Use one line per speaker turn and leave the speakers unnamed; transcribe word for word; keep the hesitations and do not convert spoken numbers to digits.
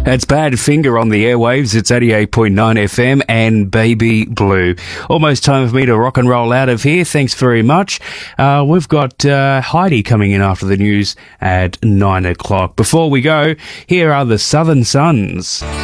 That's Badfinger on the airwaves. It's eighty-eight point nine F M and Baby Blue. Almost time for me to rock and roll out of here. Thanks very much. Uh, we've got uh, Heidi coming in after the news at nine o'clock. Before we go, here are the Southern Sons.